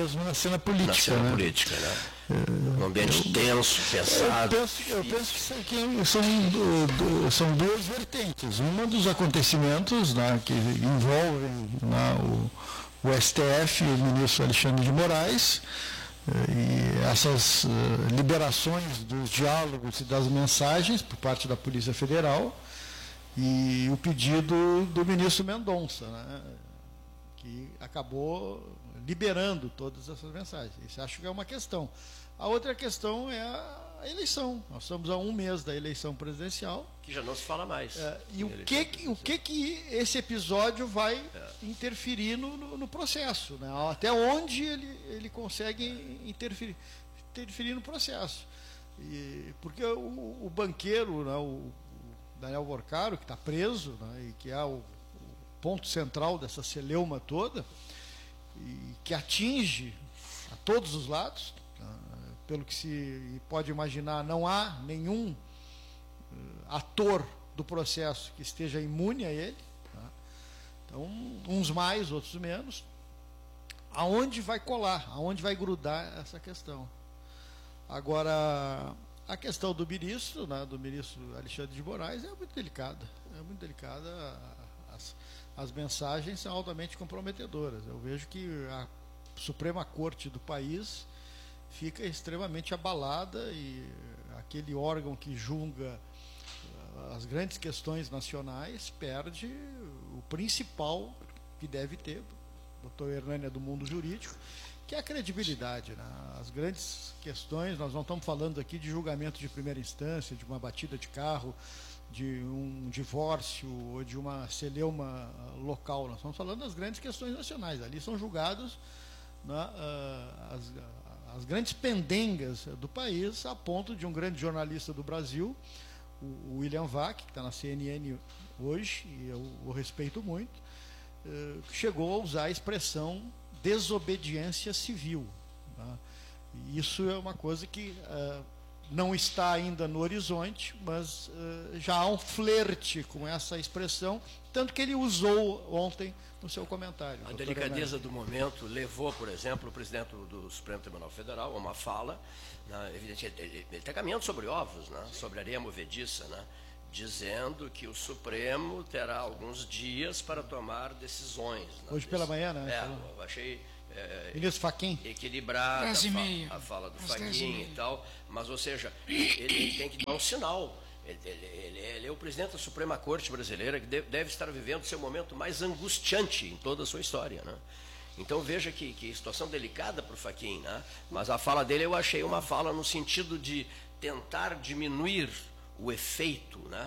mesmo na cena política. Na cena política, né? Um ambiente tenso, pesado. Eu penso que são duas vertentes. Uma dos acontecimentos, né, que envolvem, né, o STF e o ministro Alexandre de Moraes, e essas liberações dos diálogos e das mensagens por parte da Polícia Federal, e o pedido do ministro Mendonça, né, que acabou liberando todas essas mensagens. Isso acho que é uma questão. A outra questão é a eleição. Nós estamos a um mês da eleição presidencial. Que já não se fala mais. E o que esse episódio vai interferir no processo, né? Até onde ele consegue interferir no processo. Porque o banqueiro, né, o Daniel Vorcaro, que está preso, né, e que é o ponto central dessa celeuma toda, e que atinge a todos os lados, pelo que se pode imaginar, não há nenhum ator do processo que esteja imune a ele, tá? Então, uns mais, outros menos. Aonde vai colar, aonde vai grudar essa questão? Agora, a questão do ministro, né, do ministro Alexandre de Moraes, é muito delicada. É muito delicada. As mensagens são altamente comprometedoras. Eu vejo que a Suprema Corte do país fica extremamente abalada, e aquele órgão que julga as grandes questões nacionais perde o principal que deve ter. O doutor Hernani é do mundo jurídico, que é a credibilidade, né? As grandes questões, nós não estamos falando aqui de julgamento de primeira instância, de uma batida de carro, de um divórcio ou de uma celeuma local. Nós estamos falando das grandes questões nacionais. Ali são julgados, né, as grandes pendengas do país, a ponto de um grande jornalista do Brasil, o William Vac, que está na CNN hoje, e eu o respeito muito, chegou a usar a expressão desobediência civil, né? E isso é uma coisa que não está ainda no horizonte, mas já há um flerte com essa expressão, tanto que ele usou ontem no seu comentário. A delicadeza do momento levou, por exemplo, o presidente do Supremo Tribunal Federal a uma fala, né, evidentemente, ele está caminhando sobre ovos, né, sobre areia movediça, né, dizendo que o Supremo terá alguns dias para tomar decisões. Né, hoje pela manhã, né? Eu achei ministro Fachin equilibrada a fala do Fachin e tal, mas, ou seja, ele tem que dar um sinal. Ele é o presidente da Suprema Corte brasileira, que deve estar vivendo seu momento mais angustiante em toda a sua história, né? Então veja que situação delicada para o Fachin, né? Mas a fala dele eu achei uma fala no sentido de tentar diminuir o efeito, né,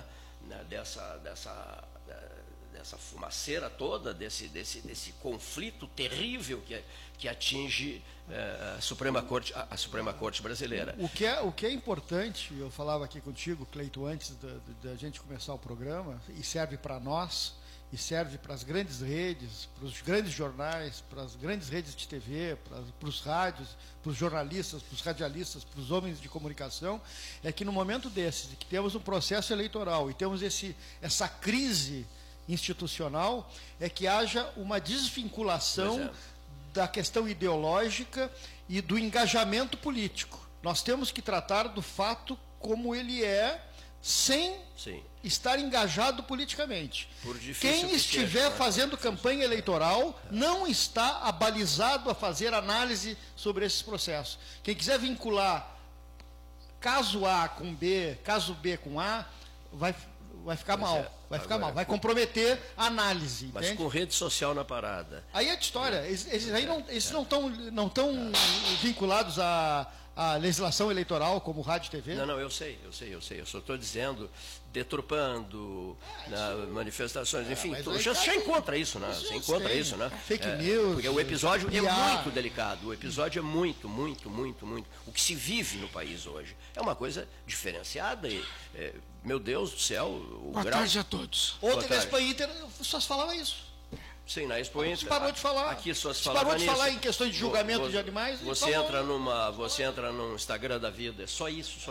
dessa fumaceira toda, desse conflito terrível que atinge a Suprema Corte brasileira. O que é importante, eu falava aqui contigo, Cleito, antes da gente começar o programa, e serve para nós, e serve para as grandes redes, para os grandes jornais, para as grandes redes de TV, para os rádios, para os jornalistas, para os radialistas, para os homens de comunicação, é que no momento desse, que temos um processo eleitoral e temos essa crise institucional, é que haja uma desvinculação da questão ideológica e do engajamento político. Nós temos que tratar do fato como ele é, sem estar engajado politicamente. Quem estiver fazendo campanha eleitoral não está abalizado a fazer análise sobre esses processos. Quem quiser vincular caso A com B, caso B com A, vai ficar mal. Vai ficar mal, vai comprometer a análise. Mas entende? Com rede social na parada. Aí é de história. Esses não estão vinculados à legislação eleitoral, como rádio e TV? Não, eu sei. Eu só estou dizendo, deturpando manifestações, enfim, já encontra isso, né? Você encontra isso, né? Fake news. Porque o episódio é muito delicado. O episódio é muito. O que se vive no país hoje é uma coisa diferenciada e, meu Deus do céu, Boa tarde a todos. Ontem na Expo Inter só se falava isso. Sim, na Expo Inter. Você parou de falar. Aqui só se falava parou de falar em questões de julgamento de animais. Você entra no Instagram da vida, é só isso,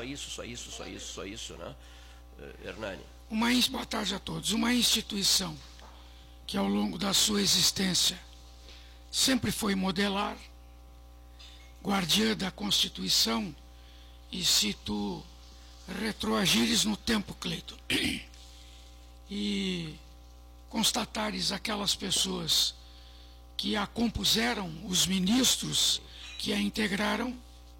né? Hernani. Boa tarde a todos. Uma instituição que ao longo da sua existência sempre foi modelar, guardiã da Constituição, e se tu retroagires no tempo, Cleiton, e constatares aquelas pessoas que a compuseram, os ministros que a integraram,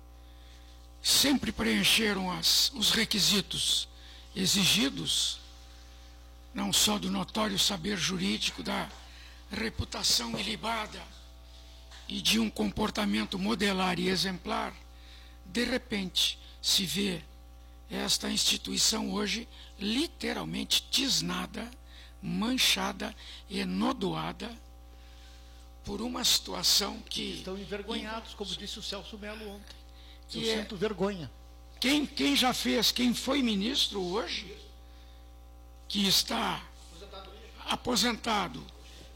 sempre preencheram os requisitos exigidos, não só do notório saber jurídico, da reputação ilibada e de um comportamento modelar e exemplar. De repente se vê esta instituição hoje literalmente tisnada, manchada, enodoada por uma situação que... Estão envergonhados, como disse o Celso Melo ontem. Eu Que sinto vergonha. Quem já fez, quem foi ministro hoje, que está aposentado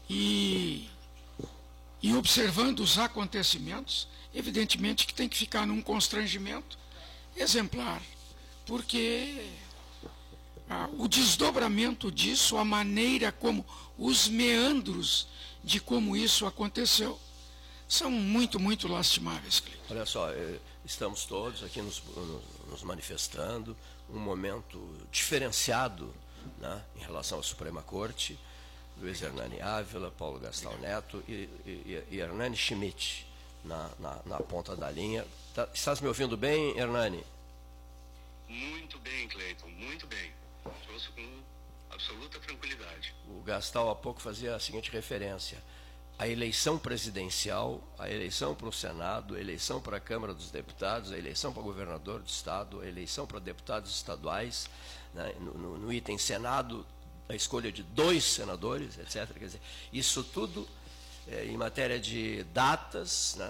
e observando os acontecimentos, evidentemente que tem que ficar num constrangimento exemplar, porque o desdobramento disso, a maneira como, os meandros de como isso aconteceu, são muito, muito lastimáveis, Cleiton. Olha só, estamos todos aqui nos manifestando, um momento diferenciado, né, em relação à Suprema Corte. Luiz Hernani Ávila, Paulo Gastão Neto e Hernani Schmidt na ponta da linha. Estás me ouvindo bem, Hernani? Muito bem, Cleiton, muito bem. Trouxe com absoluta tranquilidade. O Gastão há pouco fazia a seguinte referência: a eleição presidencial, a eleição para o Senado, a eleição para a Câmara dos Deputados, a eleição para governador do Estado, a eleição para deputados estaduais, né, no item Senado, a escolha de 2 senadores, etc. Quer dizer, isso tudo em matéria de datas, né,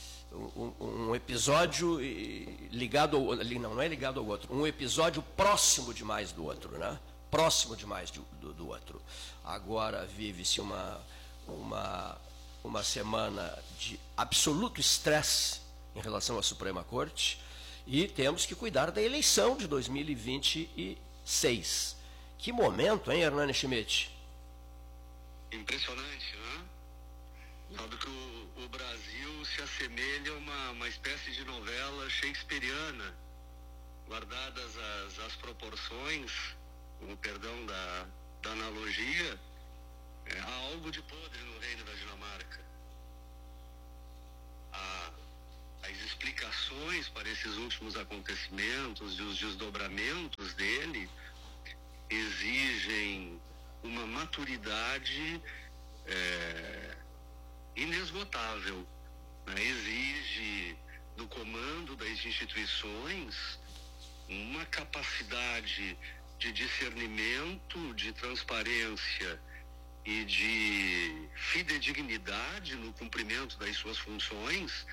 um episódio ligado ao, não é ligado ao outro, um episódio próximo demais do outro, né? Próximo demais do outro. Agora vive-se uma semana de absoluto estresse em relação à Suprema Corte e temos que cuidar da eleição de 2026. Que momento, hein, Hernani Schmidt? Impressionante, né? Sabe que o Brasil se assemelha a uma espécie de novela shakespeariana, guardadas as proporções, com o perdão da analogia, há algo de podre no reino da Dinamarca. As explicações para esses últimos acontecimentos e os desdobramentos dele exigem uma maturidade inesgotável, né? Exige do comando das instituições uma capacidade de discernimento, de transparência e de fidedignidade no cumprimento das suas funções,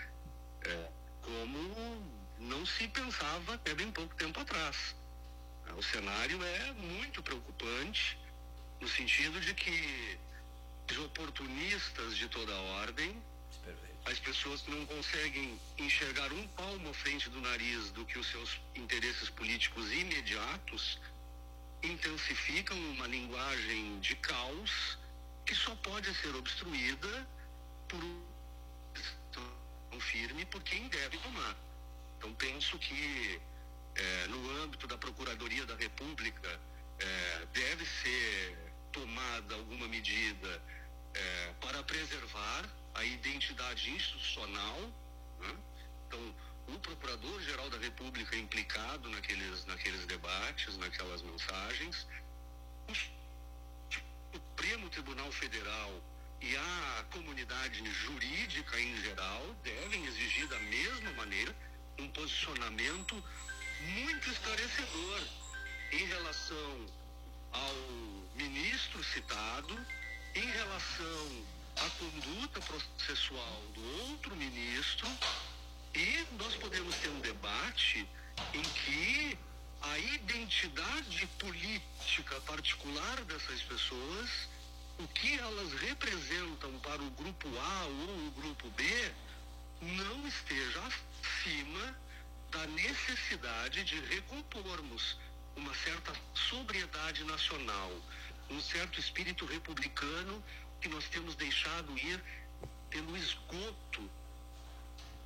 como não se pensava até bem pouco tempo atrás. O cenário é muito preocupante, no sentido de que os oportunistas de toda ordem, as pessoas que não conseguem enxergar um palmo à frente do nariz do que os seus interesses políticos imediatos, intensificam uma linguagem de caos que só pode ser obstruída por um firme por quem deve tomar. Então penso que no âmbito da Procuradoria da República deve ser tomada alguma medida para preservar a identidade institucional, né? Então o Procurador-Geral da República é implicado naqueles debates, naquelas mensagens. O Supremo Tribunal Federal e a comunidade jurídica em geral devem exigir da mesma maneira um posicionamento muito esclarecedor em relação ao ministro citado, em relação à conduta processual do outro ministro, e nós podemos ter um debate em que a identidade política particular dessas pessoas, o que elas representam para o grupo A ou o grupo B, não esteja acima da necessidade de recompormos uma certa sobriedade nacional, um certo espírito republicano que nós temos deixado ir pelo esgoto, principalmente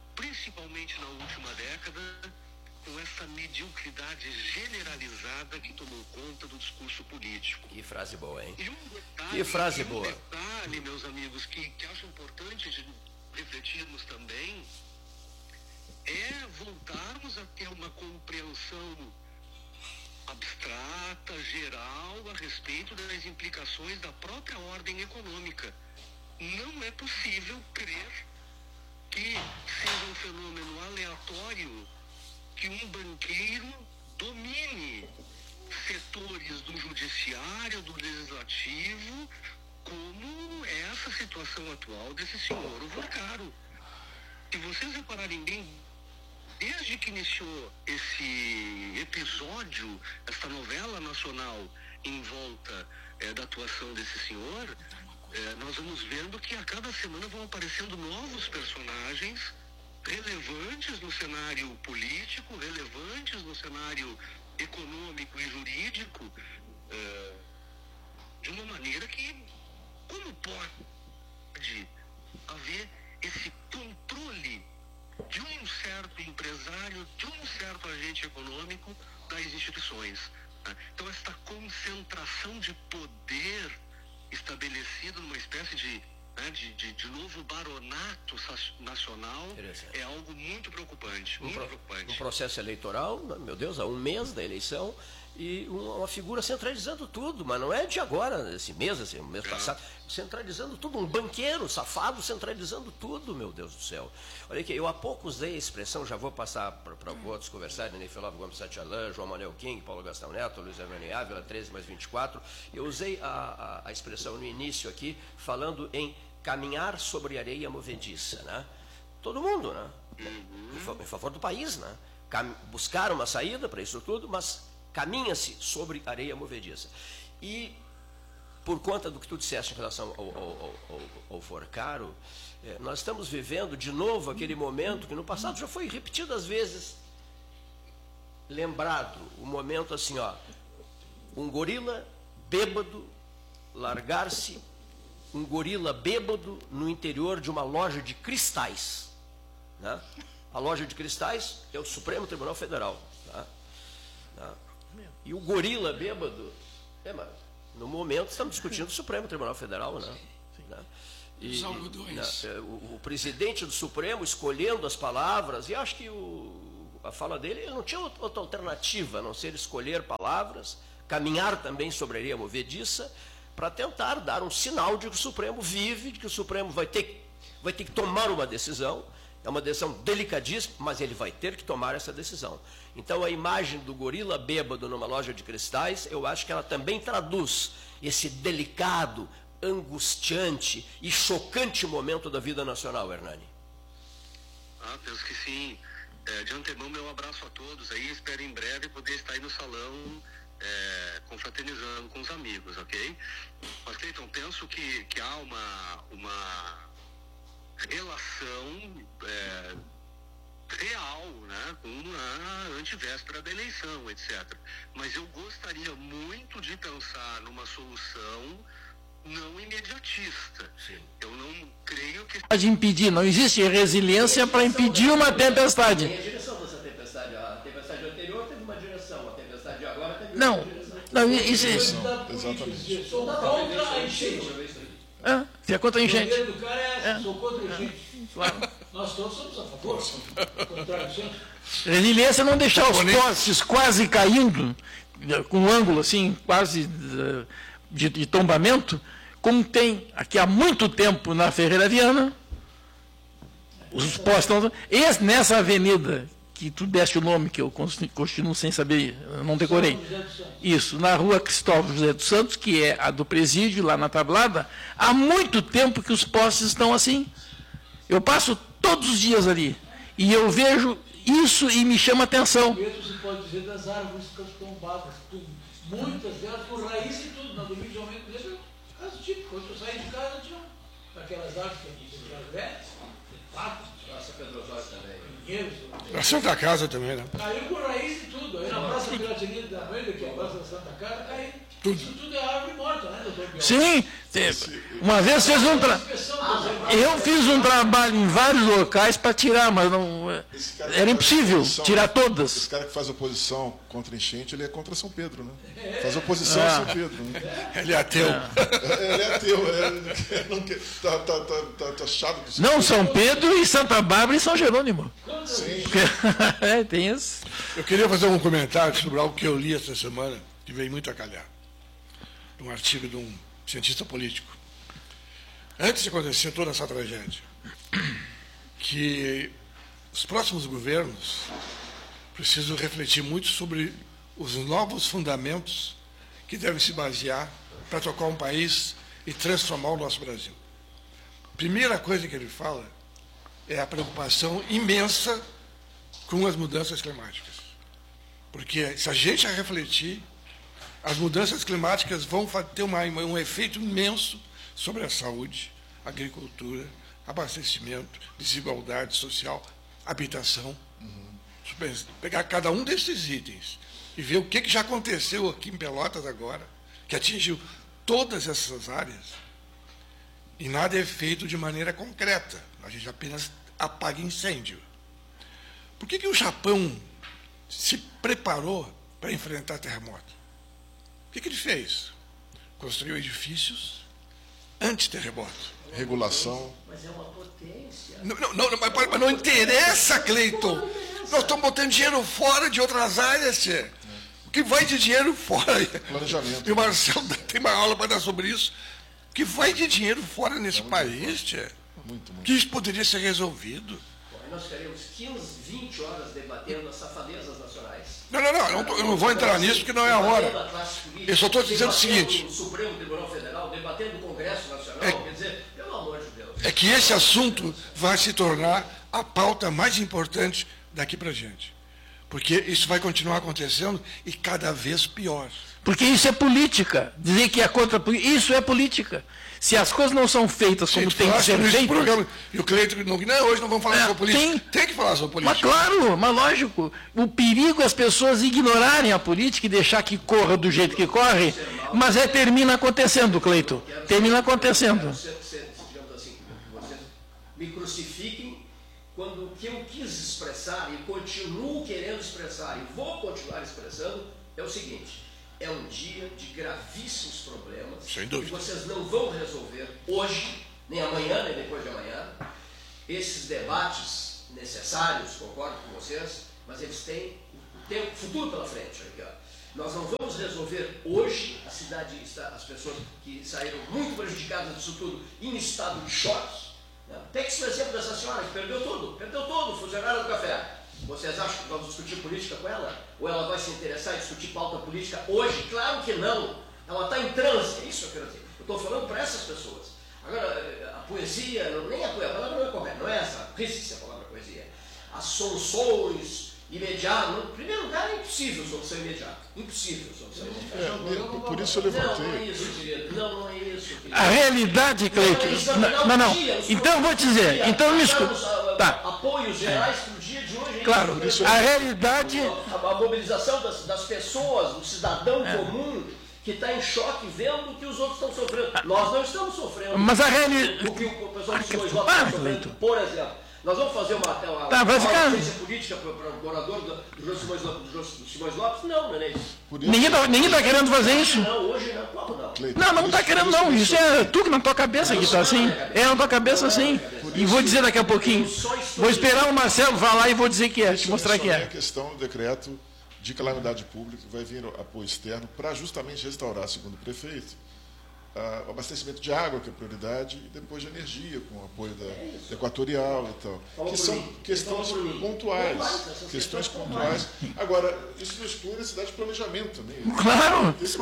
principalmente na última década, com essa mediocridade generalizada que tomou conta do discurso político. Que frase boa, hein? E um detalhe, que frase boa. Detalhe, meus amigos, que acho importante de refletirmos também, é voltarmos a ter uma compreensão abstrata, geral, a respeito das implicações da própria ordem econômica. Não é possível crer que seja um fenômeno aleatório que um banqueiro domine setores do judiciário, do legislativo, como é essa situação atual desse senhor Vaccaro. Se vocês repararem bem, desde que iniciou esse episódio, essa novela nacional em volta da atuação desse senhor, nós vamos vendo que a cada semana vão aparecendo novos personagens relevantes no cenário político, relevantes no cenário econômico e jurídico, de uma maneira que, como pode haver esse controle de um certo empresário, de um certo agente econômico das instituições, né? Então, esta concentração de poder estabelecido numa espécie de novo baronato nacional é algo muito preocupante. Um processo eleitoral, meu Deus, há um mês da eleição, e uma figura centralizando tudo, mas não é de agora, esse mês passado, centralizando tudo, um banqueiro safado centralizando tudo, meu Deus do céu. Olha aqui, eu há pouco usei a expressão, já vou passar para outros conversarem, Ney Felove Gomes Satialan, João Manuel King, Paulo Gastão Neto, Luiz Hermani Ávila, 13 mais 24, eu usei a expressão no início aqui, falando em caminhar sobre areia movediça, né? Todo mundo, né? Em favor do país, né? Buscar uma saída para isso tudo, mas caminha-se sobre areia movediça. E, por conta do que tu disseste em relação ao Vaccaro, nós estamos vivendo de novo aquele momento que no passado já foi repetidas vezes, lembrado, o momento assim, ó, um gorila bêbado largar-se, um gorila bêbado no interior de uma loja de cristais, né? A loja de cristais é o Supremo Tribunal Federal, tá? E o gorila bêbado, no momento estamos discutindo o Supremo Tribunal Federal, né? Os algodões. O presidente do Supremo escolhendo as palavras, e acho que a fala dele, ele não tinha outra alternativa, a não ser escolher palavras, caminhar também sobre a areia movediça, para tentar dar um sinal de que o Supremo vive, de que o Supremo vai ter que tomar uma decisão. É uma decisão delicadíssima, mas ele vai ter que tomar essa decisão. Então, a imagem do gorila bêbado numa loja de cristais, eu acho que ela também traduz esse delicado, angustiante e chocante momento da vida nacional, Hernani. Penso que sim. De antemão, meu abraço a todos aí. Espero em breve poder estar aí no salão confraternizando com os amigos, ok? Mas, Cleiton, penso que há uma relação real, né, com a antivéspera da eleição, etc. Mas eu gostaria muito de pensar numa solução não imediatista. Sim. Eu não creio que... Pode impedir, não existe resiliência para impedir uma tempestade. Tem a direção dessa tempestade. A tempestade anterior teve uma direção, a tempestade de agora teve uma direção. Não, isso é... Exatamente. Sou contra a enchente. Se é contra a enchente. O do cara sou contra a enchente. Claro. Nós todos somos a favor. Contra a enchente. Resiliência é não deixar os postes quase caindo, com um ângulo assim, quase de tombamento, como tem aqui há muito tempo na Ferreira Viana. Os postes estão... Nessa avenida, que tu deste o nome, que eu continuo sem saber, não decorei. Isso, na rua Cristóvão José dos Santos, que é a do presídio, lá na Tablada, há muito tempo que os postes estão assim. Eu passo todos os dias ali, e eu vejo isso e me chama a atenção. Mesmo se pode dizer das árvores que estão tombadas, muitas delas por raiz e tudo. Na domingo de aumento dele, é caso típico. Quando eu saí de casa, tinha aquelas árvores que eram velhas, patos. Nossa, Pedro Osório também. A Santa Casa também, né? Caiu por raiz e tudo. Aí na Praça Piratinha da Mãe, que é a Praça da Santa Casa, caiu. Isso tudo é árvore morta, né, doutor Biel? Sim, Uma vez fez eu fiz um trabalho em vários locais para tirar, mas não era impossível tirar todas. Esse cara que faz oposição contra enchente, ele é contra São Pedro, né? Faz oposição a São Pedro. Né? Ele é ateu. Ele é ateu. Tá chato. Não, São Pedro e Santa Bárbara e São Jerônimo. Sim. Tem isso. Eu queria fazer um comentário sobre algo que eu li essa semana, que veio muito a calhar. Um artigo de um cientista político. Antes de acontecer toda essa tragédia, que os próximos governos precisam refletir muito sobre os novos fundamentos que devem se basear para tocar um país e transformar o nosso Brasil. Primeira coisa que ele fala é a preocupação imensa com as mudanças climáticas. Porque se a gente refletir, as mudanças climáticas vão ter um efeito imenso sobre a saúde, agricultura, abastecimento, desigualdade social, habitação. Pegar cada um desses itens e ver o que já aconteceu aqui em Pelotas agora, que atingiu todas essas áreas, e nada é feito de maneira concreta. A gente apenas apaga incêndio. Por que o Japão se preparou para enfrentar terremoto? O que ele fez? Construiu edifícios anti-terremoto. Regulação. Mas é uma potência. Mas não interessa, Cleiton. Nós estamos botando dinheiro fora de outras áreas, tchê. O que vai de dinheiro fora? Planejamento. E o Marcelo tem uma aula para dar sobre isso. O que vai de dinheiro fora nesse país, tchê? Muito. Que isso poderia ser resolvido. Nós teremos 15, 20 horas debatendo as safadezas nacionais. Eu não vou entrar nisso porque não é a hora. Eu só estou dizendo o seguinte. O Supremo Tribunal Federal, debatendo o Congresso Nacional, quer dizer, pelo amor de Deus. É que esse assunto vai se tornar a pauta mais importante daqui para gente. Porque isso vai continuar acontecendo e cada vez pior. Porque isso é política. Dizer que é contra política, isso é política. Se as coisas não são feitas como tem que ser feitas... E o Cleiton, hoje não vamos falar sobre política. Tem que falar sobre política. Mas claro, mas lógico. O perigo é as pessoas ignorarem a política e deixar que corra do jeito que corre, mas termina acontecendo, Cleiton. Termina acontecendo. Digamos assim, vocês me crucifiquem quando o que eu quis expressar e continuo querendo expressar e vou continuar expressando é o seguinte: é um dia de gravíssimos problemas sem dúvida, que vocês não vão resolver hoje, nem amanhã, nem depois de amanhã. Esses debates necessários, concordo com vocês, mas eles têm o futuro pela frente. Aqui, ó. Nós não vamos resolver hoje a cidade, as pessoas que saíram muito prejudicadas disso tudo em estado de choque. Pega esse exemplo dessa senhora que perdeu tudo, funcionária do café. Vocês acham que vamos discutir política com ela? Ou ela vai se interessar em discutir pauta política hoje? Claro que não. Ela está em transe, é isso que eu quero dizer. Eu estou falando para essas pessoas. Agora, a poesia, nem a palavra não é correta, não é essa, risque-se a palavra poesia. As soluções imediatas, em primeiro lugar, é impossível solução imediata. Impossível solução imediata. Por isso eu levantei. Não é isso, querido. Não é isso, querido. A realidade, Cleiton... Não. Então eu vou te dizer. Então me escuta. Tá. Apoios gerais para o dia de hoje. Claro, a realidade... A mobilização das pessoas, do cidadão comum, que está em choque vendo o que os outros estão sofrendo. Nós não estamos sofrendo. Mas a realidade... O que o pessoal do Simões Lopes está sofrendo, por exemplo. Nós vamos fazer uma ciência política para o morador do Simões Lopes? Não é isso. Ninguém está querendo fazer isso. Não, hoje não. Como não? Não está querendo não. Isso é tu que na tua cabeça que está assim. É na tua cabeça assim. E vou dizer daqui a pouquinho. Vou esperar o Marcelo falar e vou dizer que é. Te mostrar que é. A questão do decreto de calamidade pública vai vir apoio externo para justamente restaurar, segundo o prefeito, o abastecimento de água, que é a prioridade, e depois de energia, com o apoio da Equatorial e tal. Que são questões pontuais. Questões pontuais. Agora, isso não exclui a necessidade de planejamento também. Claro! Mas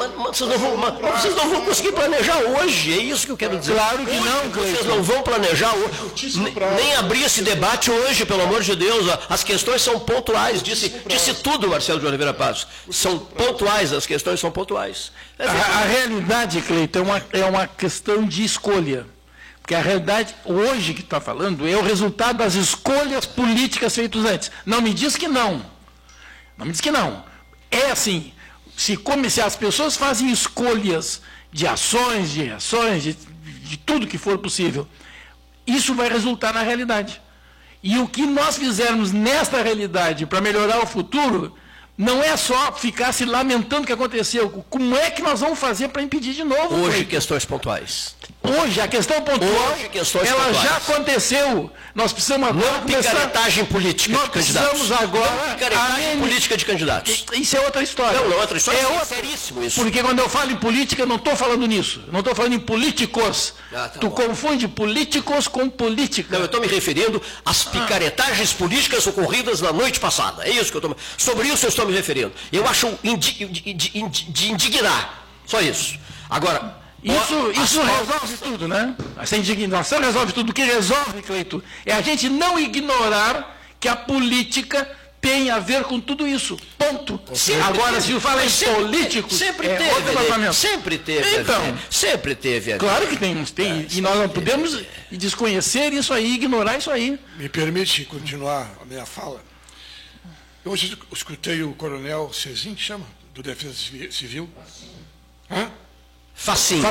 vocês não vão conseguir planejar hoje, é isso que eu quero dizer. Claro que não, Cleiton. Vocês não vão planejar hoje. Nem abrir esse debate hoje, pelo amor de Deus. As questões são pontuais. Disse tudo, Marcelo de Oliveira Passos. São pontuais, as questões são pontuais. A realidade, Cleiton, é uma questão de escolha. Porque a realidade, hoje que tu está falando, é o resultado das escolhas políticas feitas antes. Não me diz que não. Não me diz que não. É assim, se as pessoas fazem escolhas de ações, de reações, de tudo que for possível. Isso vai resultar na realidade. E o que nós fizermos nesta realidade para melhorar o futuro, não é só ficar se lamentando o que aconteceu. Como é que nós vamos fazer para impedir de novo? Hoje, questões pontuais. Hoje, a questão pontual, ela já aconteceu. Nós precisamos agora não picaretagem política de candidatos. Nós precisamos agora... Não picaretagem política de candidatos. Isso é outra história. Não, outra história. É seríssimo isso. Porque quando eu falo em política, eu não estou falando nisso. Eu não estou falando em políticos. Tu confunde políticos com política. Não, eu estou me referindo às picaretagens políticas ocorridas na noite passada. É isso que eu estou... Sobre isso eu estou me referindo. Eu acho de indignar. Só isso. Agora... Isso resolve tudo, né? Essa indignação resolve tudo. O que resolve, Cleito, é a gente não ignorar que a política tem a ver com tudo isso. Ponto. Agora, se fala em políticos, sempre teve. Sempre teve. Então, sempre teve. Claro que tem. E nós não podemos desconhecer isso aí, ignorar isso aí. Me permite continuar a minha fala? Eu hoje escutei o coronel Cezin, que chama, do Defesa Civil. Hã? Facinho.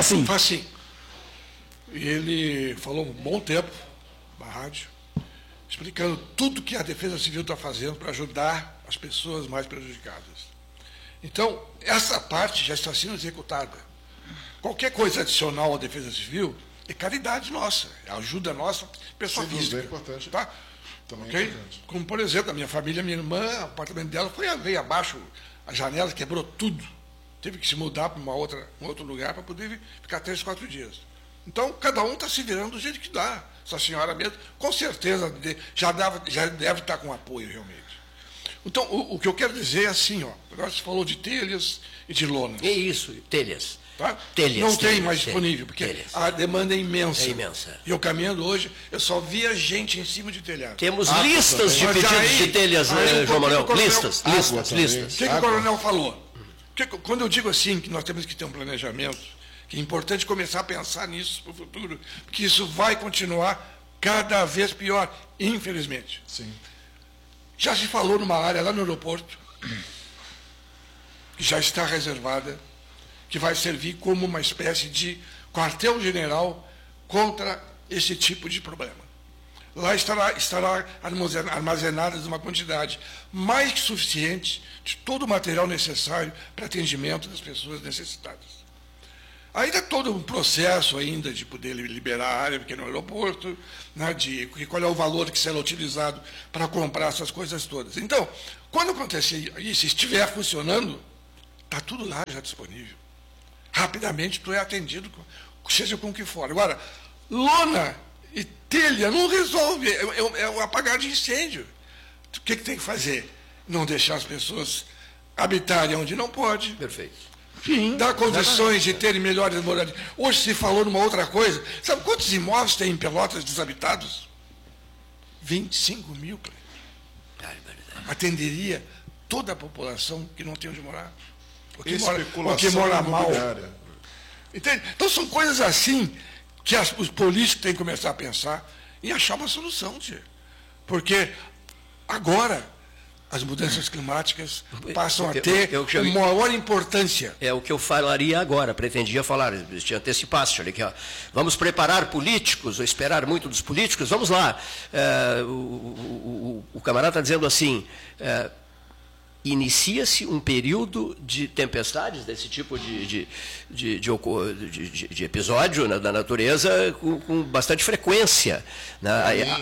E ele falou um bom tempo na rádio, explicando tudo que a Defesa Civil está fazendo para ajudar as pessoas mais prejudicadas. Então, essa parte já está sendo executada. Qualquer coisa adicional à Defesa Civil é caridade nossa, é ajuda nossa, pessoa física. É importante. Tá? Também Okay? é importante. Como, por exemplo, a minha família, minha irmã, o apartamento dela veio abaixo, a janela quebrou tudo. Teve que se mudar para um outro lugar para poder ficar 3, 4 dias. Então, cada um está se virando do jeito que dá. Essa senhora mesmo, com certeza, já deve estar com apoio, realmente. Então, o que eu quero dizer é assim, ó, agora você falou de telhas e de lonas. É isso, telhas. Tá? Telhas, não tem telhas, mais disponível, porque telhas. a demanda é imensa. É imensa. E eu caminhando hoje, eu só via gente em cima de telhado. Temos listas de pedidos de telhas, João Manuel. Listas. O que o coronel falou? Quando eu digo assim, que nós temos que ter um planejamento, que é importante começar a pensar nisso para o futuro, porque isso vai continuar cada vez pior, infelizmente. Sim. Já se falou numa área lá no aeroporto, que já está reservada, que vai servir como uma espécie de quartel-general contra esse tipo de problema. Lá estará armazenada uma quantidade mais que suficiente de todo o material necessário para atendimento das pessoas necessitadas. Ainda todo um processo ainda de poder liberar a área, porque no aeroporto, né, de qual é o valor que será utilizado para comprar essas coisas todas. Então, quando acontecer isso, estiver funcionando, está tudo lá já disponível. Rapidamente tu é atendido, seja com o que for. Agora, lona e telha não resolve, é um apagar de incêndio. O que tem que fazer? Não deixar as pessoas habitarem onde não pode. Perfeito. Sim, dar condições de terem melhores moradias. Hoje se falou numa outra coisa. Sabe quantos imóveis tem em Pelotas desabitados? 25 mil, atenderia toda a população que não tem onde morar. Ou que mora mal. Entende? Então são coisas assim que os políticos têm que começar a pensar e achar uma solução, tia. Porque agora as mudanças climáticas passam a ter maior importância. É o que eu falaria agora, pretendia falar, te antecipaste, olha aqui, ó. Vamos preparar políticos, ou esperar muito dos políticos, vamos lá. O camarada está dizendo assim, inicia-se um período de tempestades, desse tipo de episódio, né, da natureza com bastante frequência. Né?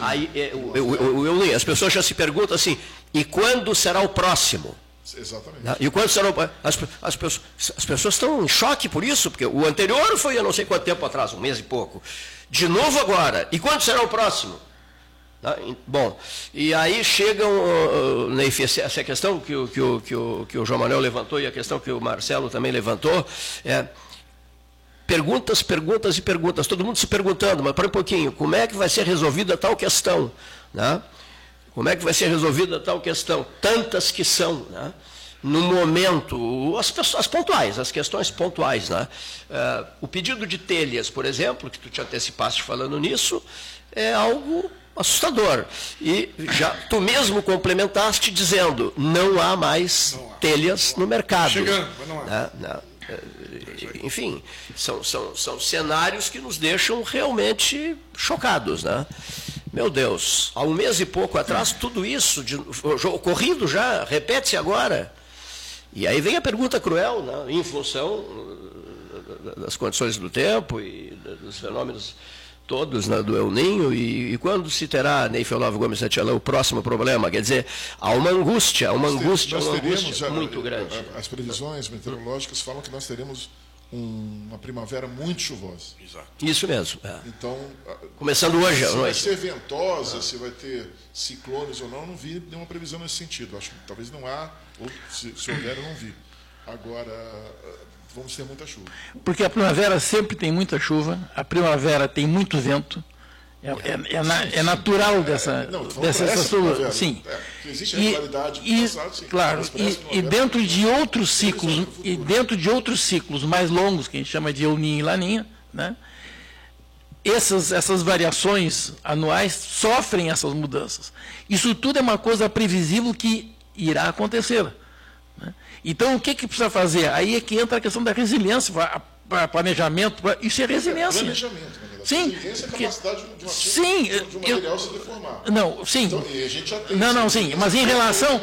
As pessoas já se perguntam assim, e quando será o próximo? Exatamente. Né? E quando será o as pessoas estão em choque por isso, porque o anterior foi há não sei quanto tempo atrás, 1 mês e pouco. De novo agora. E quando será o próximo? Bom, e aí chegam, essa questão que o João Manuel levantou e a questão que o Marcelo também levantou, perguntas e perguntas, todo mundo se perguntando, mas para um pouquinho, como é que vai ser resolvida tal questão? Né? Como é que vai ser resolvida tal questão? Tantas que são, né? No momento, as pontuais, as questões pontuais. Né? O pedido de telhas, por exemplo, que tu te antecipaste falando nisso, é algo assustador. E já tu mesmo complementaste dizendo, não há mais telhas no mercado. Chegando, mas não há. enfim, são cenários que nos deixam realmente chocados, né? Meu Deus, há um mês e pouco atrás, tudo isso ocorrido já, repete-se agora. E aí vem a pergunta cruel, né? Em função das condições do tempo e dos fenômenos todos, né, do El Ninho, e quando se terá, Ney Olavo Gomes Santialã, o próximo problema? Quer dizer, há uma angústia muito grande. As previsões meteorológicas falam que nós teremos uma primavera muito chuvosa. Exato. Isso mesmo. É. Então, começando hoje à noite. Se vai ser ventosa, se vai ter ciclones ou não vi nenhuma previsão nesse sentido. Acho que talvez não há, ou se houver, eu não vi. Agora, vamos ter muita chuva. Porque a primavera sempre tem muita chuva, a primavera tem muito vento, é natural dessa chuva. Sim. Existe a rivalidade do passado, sim. Claro, e dentro de outros ciclos, mais longos, que a gente chama de El Niño e Laninha, né? Essas variações anuais sofrem essas mudanças. Isso tudo é uma coisa previsível que irá acontecer. Né? Então, o que precisa fazer? Aí é que entra a questão da resiliência, planejamento, isso é resiliência. Planejamento, na verdade. Sim. Resiliência é a capacidade de um material se deformar. Não, sim. Então, e a gente já tem sim. Mas em relação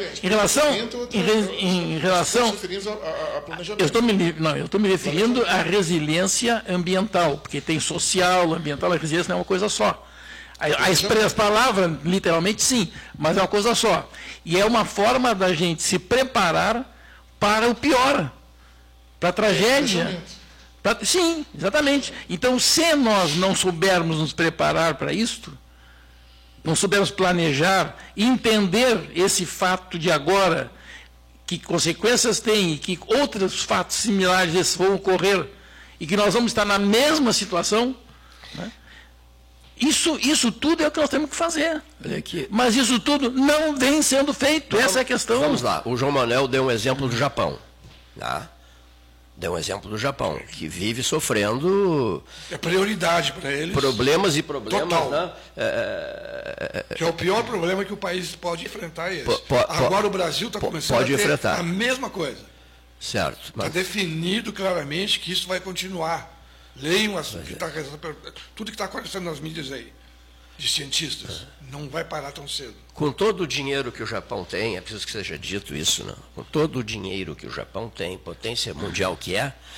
eu estou me referindo à resiliência ambiental, porque tem social, ambiental, a resiliência não é uma coisa só. As palavras, literalmente, sim, mas é uma coisa só. E é uma forma da gente se preparar para o pior, para a tragédia. Sim, exatamente. Então, se nós não soubermos nos preparar para isto, não soubermos planejar, entender esse fato de agora, que consequências tem e que outros fatos similares vão ocorrer e que nós vamos estar na mesma situação, né? Isso tudo é o que nós temos que fazer. Mas isso tudo não vem sendo feito. Essa é a questão. Vamos lá. O João Manuel deu um exemplo do Japão. Tá? Deu um exemplo do Japão, que vive sofrendo... É prioridade para eles. Problemas. Total. Né? Que é o pior problema que o país pode enfrentar. Agora o Brasil está começando a ter a mesma coisa. Certo. Está definido claramente que isso vai continuar. Leiam tudo que está acontecendo nas mídias aí, de cientistas. Não vai parar tão cedo. Com todo o dinheiro que o Japão tem, é preciso que seja dito isso, não? Com todo o dinheiro que o Japão tem, potência mundial que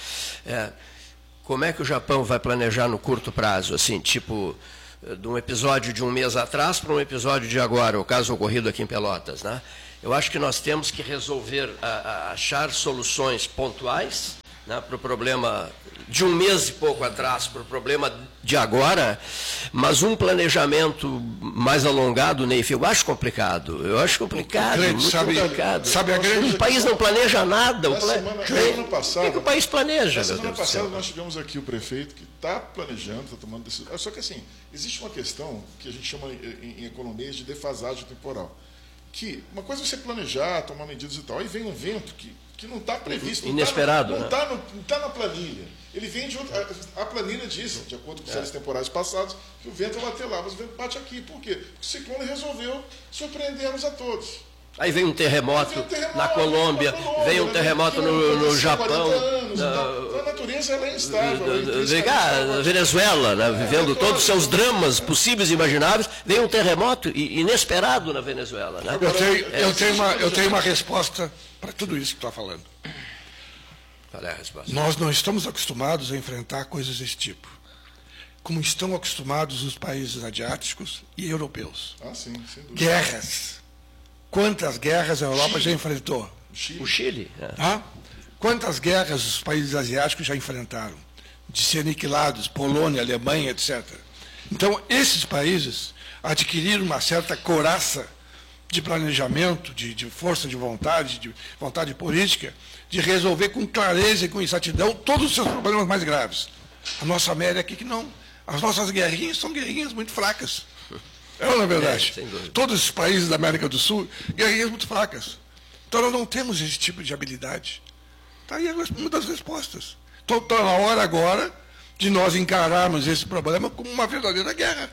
como é que o Japão vai planejar no curto prazo, assim, tipo, de um episódio de um mês atrás para um episódio de agora, o caso ocorrido aqui em Pelotas, né? Eu acho que nós temos que resolver, achar soluções pontuais, né, para o problema de um mês e pouco atrás, para o problema de agora, mas um planejamento mais alongado, Ney, eu acho complicado. Muito complicado. O país não planeja nada. Semana passada, o que o país planeja? Semana passada nós tivemos aqui o prefeito que está planejando, está tomando decisão. Só que assim, existe uma questão que a gente chama em economia de defasagem temporal. Que uma coisa é você planejar, tomar medidas e tal, aí vem um vento que não está previsto. Inesperado. Não está na planilha. Ele vem de outra. A planilha diz, de acordo com séries temporais passadas, que o vento vai bater lá, mas o vento bate aqui. Por quê? Porque o ciclone resolveu surpreender-nos a todos. Aí vem um terremoto na Colômbia, vem um terremoto no Japão. A natureza ela é instável. A Venezuela, né, vivendo todos os seus dramas possíveis e imagináveis, vem um terremoto inesperado na Venezuela. Né? Eu tenho uma resposta para tudo isso que tu está falando. Qual é a resposta? Nós não estamos acostumados a enfrentar coisas desse tipo, como estão acostumados os países asiáticos e europeus. Sim, sem dúvida. Guerras. Quantas guerras a Europa já enfrentou? O Chile. Quantas guerras os países asiáticos já enfrentaram? De ser aniquilados, Polônia, Alemanha, etc. Então, esses países adquiriram uma certa couraça de planejamento, de força de vontade política, de resolver com clareza e com exatidão todos os seus problemas mais graves. A nossa América aqui que não. As nossas guerrinhas são guerrinhas muito fracas. Não é verdade? Todos os países da América do Sul, guerrinhas muito fracas. Então nós não temos esse tipo de habilidade. Está aí uma das respostas. Então está na hora agora de nós encararmos esse problema como uma verdadeira guerra.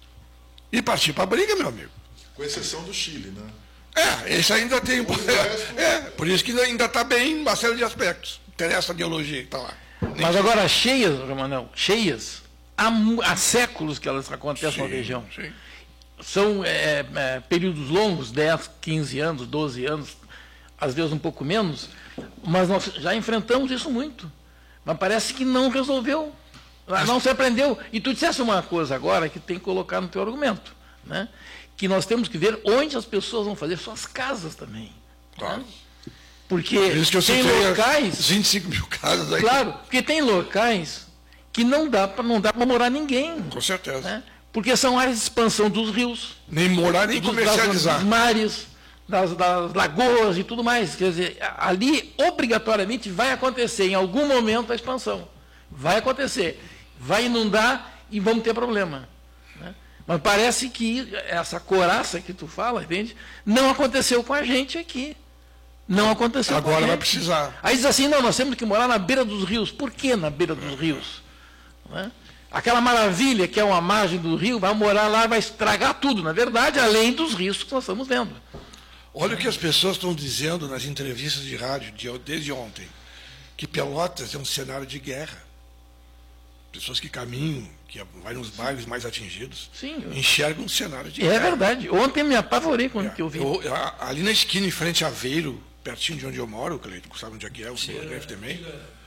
E partir para a briga, meu amigo. Com exceção do Chile, né? Esse ainda tem... por isso que ainda está bem em uma série de aspectos. Interessa a ideologia que está lá. Mas agora cheias, Romanel, cheias, há séculos que elas acontecem na região. Sim. São períodos longos, 10, 15 anos, 12 anos, às vezes um pouco menos, mas nós já enfrentamos isso muito. Mas parece que não resolveu, não se aprendeu. E tu disseste uma coisa agora que tem que colocar no teu argumento, né? Que nós temos que ver onde as pessoas vão fazer suas casas também. Claro. Né? Porque isso que eu tem locais... 25 mil casas aí. Claro, porque tem locais que não dá para morar ninguém. Com certeza. Né? Porque são áreas de expansão dos rios. Nem morar, nem comercializar. Dos mares, das lagoas e tudo mais. Quer dizer, ali obrigatoriamente vai acontecer em algum momento a expansão. Vai acontecer. Vai inundar e vamos ter problema. Né? Mas parece que essa coraça que tu fala, entende? Não aconteceu com a gente aqui. Não aconteceu com a gente. Agora vai precisar. Aí diz assim, não, nós temos que morar na beira dos rios. Por que na beira dos rios? Né? Aquela maravilha que é uma margem do rio, vai morar lá, vai estragar tudo, na verdade, além dos riscos que nós estamos vendo. Olha o que as pessoas estão dizendo nas entrevistas de rádio desde ontem, que Pelotas é um cenário de guerra. Pessoas que caminham, que vai nos bairros mais atingidos, sim, enxergam um cenário de guerra. É verdade. Ontem me apavorei quando que eu vi. Ali na esquina, em frente a Aveiro, pertinho de onde eu moro, o Cleiton sabe onde é que é, o senhor deve também.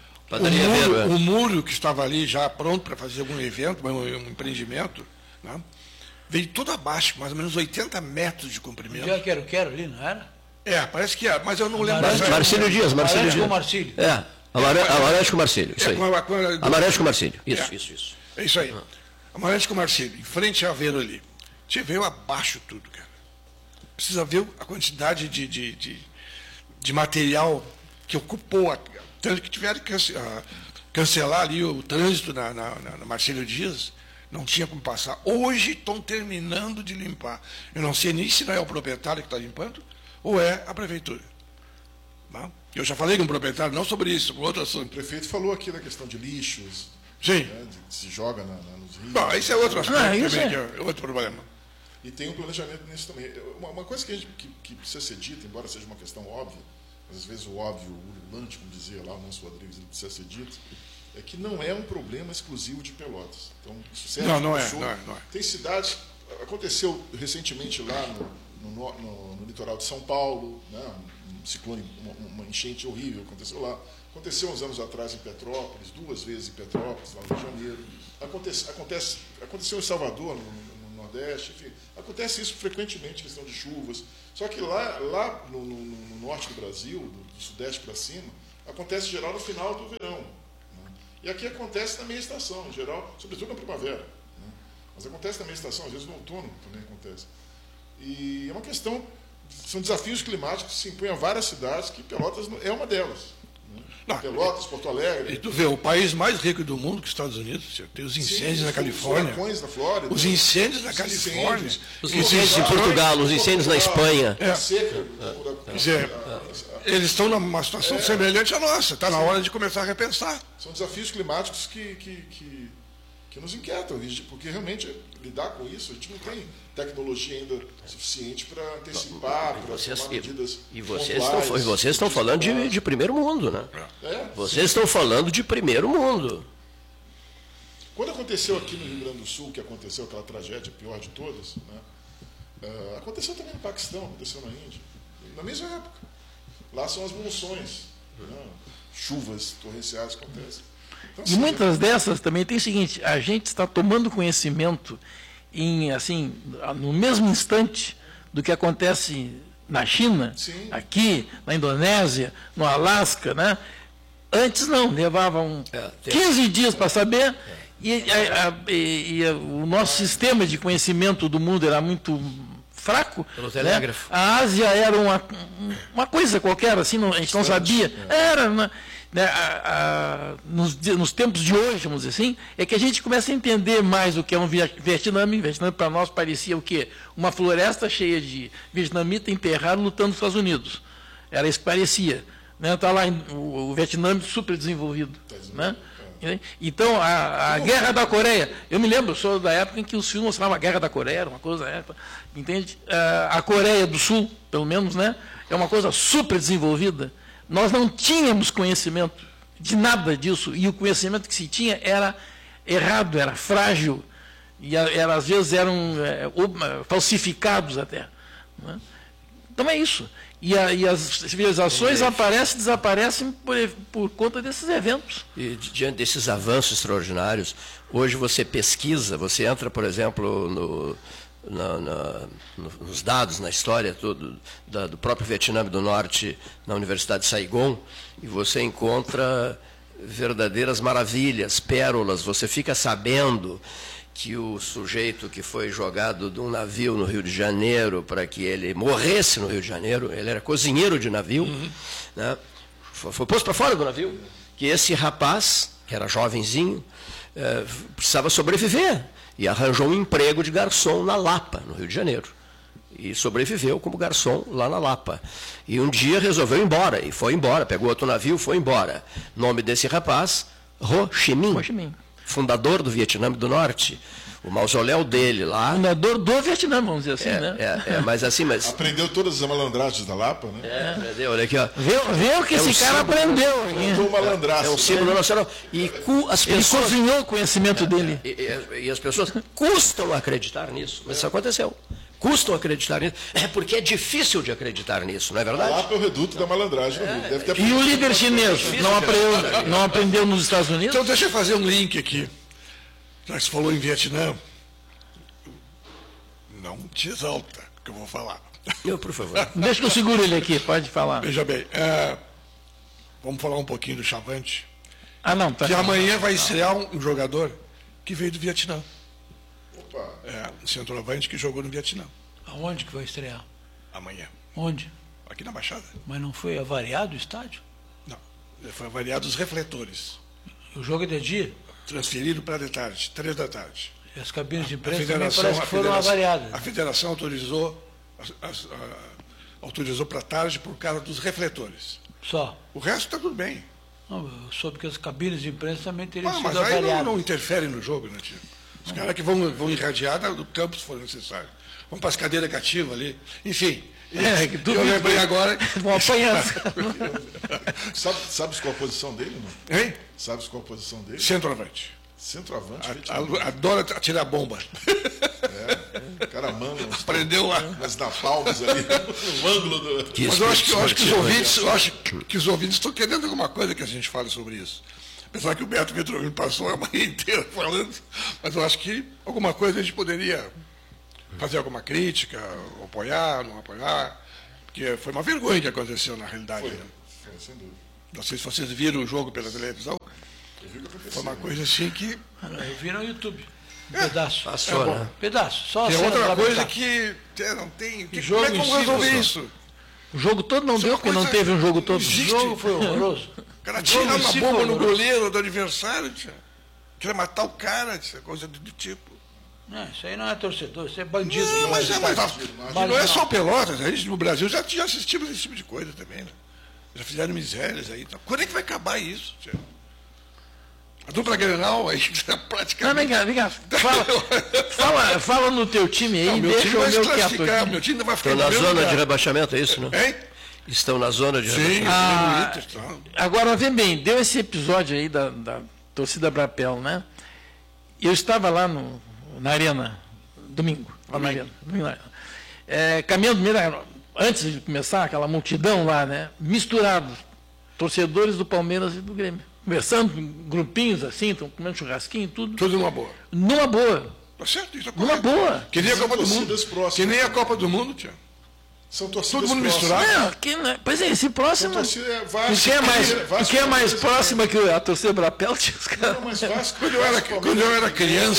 O muro que estava ali já pronto para fazer algum evento, um empreendimento, né? Veio todo abaixo, mais ou menos 80 metros de comprimento. Já quero ali, não era? Parece que é, mas eu não lembro. Marcílio Dias. Com Marcílio. Amarante com Marcílio, isso aí. Amarante com Marcílio, isso. É isso aí. Amarante com Marcílio, em frente a Aveiro ali. Veio abaixo tudo, cara. Precisa ver a quantidade de material que ocupou, tanto que tiveram que cancelar ali o trânsito na Marcílio Dias, não tinha como passar. Hoje estão terminando de limpar. Eu não sei nem se não é o proprietário que está limpando, ou é a prefeitura. Não? Eu já falei com o proprietário, não sobre isso, sobre outro assunto. O prefeito falou aqui da questão de lixos, sim. Né, se joga nos rios. Bom, isso é outro assunto também, que é outro problema. E tem um planejamento nisso também. Uma coisa que precisa ser dita, embora seja uma questão óbvia, mas às vezes o óbvio, o ululante, como dizia lá o nosso Rodrigues, precisa ser dito, é que não é um problema exclusivo de Pelotas. Então, isso serve não é. Tem cidades, aconteceu recentemente lá no litoral de São Paulo, né, um ciclone, uma enchente horrível aconteceu lá. Aconteceu uns anos atrás em Petrópolis, 2 vezes em Petrópolis, lá no Rio de Janeiro. Aconteceu em Salvador, no Nordeste, enfim. Acontece isso frequentemente, questão de chuvas. Só que lá no norte do Brasil, do Sudeste para cima, acontece em geral no final do verão. Né? E aqui acontece na meia estação, em geral, sobretudo na primavera. Né? Mas acontece na meia estação, às vezes no outono também acontece. E é uma questão, são desafios climáticos que se impõem a várias cidades, que Pelotas é uma delas. Né? Pelotas, Porto Alegre. E tu vê, o país mais rico do mundo, que os Estados Unidos, tem os incêndios na Califórnia. Os na Flórida. Os incêndios na Califórnia. Os incêndios em Portugal, os incêndios na Espanha. Eles estão numa situação semelhante à nossa. Está na hora de começar a repensar. São desafios climáticos que nos inquietam, porque realmente lidar com isso, a gente não tem tecnologia ainda suficiente para antecipar, para tomar medidas. E vocês estão falando de primeiro mundo, né? Vocês estão falando de primeiro mundo. Quando aconteceu aqui no Rio Grande do Sul, que aconteceu aquela tragédia pior de todas, né, aconteceu também no Paquistão, aconteceu na Índia, na mesma época. Lá são as monções, né, chuvas torrenciais acontecem. Então, e muitas dessas também tem o seguinte, a gente está tomando conhecimento no mesmo instante do que acontece na China, sim, aqui, na Indonésia, no Alasca, né? Antes não, levavam 15 dias para saber, e o nosso sistema de conhecimento do mundo era muito fraco. Pelo telégrafo. Né? A Ásia era uma coisa qualquer, assim, a gente não sabia. Era, né, nos tempos de hoje, vamos dizer assim, é que a gente começa a entender mais o que é um Vietnã. Vietnã para nós parecia o quê? Uma floresta cheia de vietnamita enterrado lutando nos Estados Unidos. Era isso que parecia. Está lá o Vietnã super desenvolvido. Né? Então, a Guerra da Coreia, eu me lembro, eu sou da época em que os filmes mostravam a Guerra da Coreia, era uma coisa, entende? A Coreia do Sul, pelo menos, né, é uma coisa super desenvolvida. Nós não tínhamos conhecimento de nada disso, e o conhecimento que se tinha era errado, era frágil, e às vezes eram falsificados até. Né? Então é isso. E as civilizações aparecem e desaparecem por conta desses eventos. E diante desses avanços extraordinários, hoje você pesquisa, você entra, por exemplo, nos dados, na história do próprio Vietnã do Norte, na Universidade de Saigon, e você encontra verdadeiras maravilhas, pérolas. Você fica sabendo que o sujeito que foi jogado de um navio no Rio de Janeiro para que ele morresse no Rio de Janeiro, ele era cozinheiro de navio, né? Foi posto para fora do navio, que esse rapaz, que era jovenzinho, precisava sobreviver e arranjou um emprego de garçom na Lapa, no Rio de Janeiro. E sobreviveu como garçom lá na Lapa. E um dia resolveu ir embora, e foi embora, pegou outro navio, foi embora. Nome desse rapaz, Ho Chi Minh. Fundador do Vietnã do Norte, o mausoléu dele lá. Fundador do Vietnã, vamos dizer assim, né? Mas assim, Aprendeu todas as malandragens da Lapa, né? Aprendeu, olha aqui, ó. Vê o que esse cara aprendeu. É um símbolo nacional. E as pessoas, ele cozinhou o conhecimento dele. E as pessoas custam acreditar nisso, mas isso aconteceu. Custam acreditar nisso, porque é difícil de acreditar nisso, não é verdade? A Lapa é o reduto da malandragem. Deve ter e o líder chinês não aprendeu nos Estados Unidos? Então deixa eu fazer um link aqui. Já que você falou em Vietnã, não te exalta, que eu vou falar. Por favor. Deixa que eu seguro ele aqui, pode falar. Veja bem, vamos falar um pouquinho do Chavante. Tá. Que amanhã vai estrear um jogador que veio do Vietnã. Um centroavante que jogou no Vietnã. Aonde que vai estrear? Amanhã. Onde? Aqui na Baixada. Mas não foi avariado o estádio? Não. Foi avariado os refletores. O jogo é de dia? Transferido para de tarde, 3 da tarde. E as cabines de imprensa também parece que foram avariadas. A federação autorizou para tarde por causa dos refletores. Só? O resto está tudo bem. Não, eu soube que as cabines de imprensa também teriam sido mas avariadas. Aí não interfere no jogo, né, tio? Os caras que vão irradiar do campo se for necessário. Vão para as cadeiras cativas ali. Enfim. Eu lembrei agora. Vão apanhar. Sabes qual a posição dele, não? Hein? Sabes qual a posição dele? Centroavante. Centroavante? Adora atirar bomba. O cara manda. Aprendeu lá. Mas na palmas ali, no ângulo do. Mas eu acho que os ouvintes estão querendo alguma coisa que a gente fale sobre isso. Apesar que o Beto Vitorino passou a manhã inteira falando, mas eu acho que alguma coisa a gente poderia fazer alguma crítica, apoiar, não apoiar, porque foi uma vergonha que aconteceu na realidade. Foi sem dúvida. Não sei se vocês viram o jogo pela televisão. Foi uma coisa assim que... Eu vi no YouTube. Um pedaço. Passou, né? Pedaço. Só tem a cena outra do coisa Habitat. que não tem... jogo como é que vamos resolver isso? O jogo todo não deu, porque não teve um jogo todo. O jogo foi horroroso. O cara tira uma bomba no goleiro do adversário, tia. Quer matar o cara, tia, coisa do tipo. Não, isso aí não é torcedor, isso é bandido. Não, mas não é só Pelotas, a gente no Brasil já assistimos esse tipo de coisa também, né? Já fizeram misérias aí. Quando é que vai acabar isso, tia? A dupla Grenal aí praticamente... Não, vem cá. Fala no teu time aí, deixa o meu quieto. Meu time vai ficar Estão na zona de rebaixamento, é isso, né? Hein? Estão na zona de rebaixamento. Agora, vem bem, deu esse episódio aí da torcida Brapel, né? Eu estava lá na Arena, domingo. Caminhando, antes de começar, aquela multidão lá, né? Misturados, torcedores do Palmeiras e do Grêmio. Conversando, grupinhos assim, estão comendo churrasquinho, tudo. Tudo numa boa. Numa boa. Tá certo, isso é Numa boa. Que nem a Copa do Mundo. Que nem a Copa do Mundo, tia. São torcidas todo mundo próximas. misturado. Pois é, esse próximo. Quem é mais próxima que a torcida Brapel? Quando eu era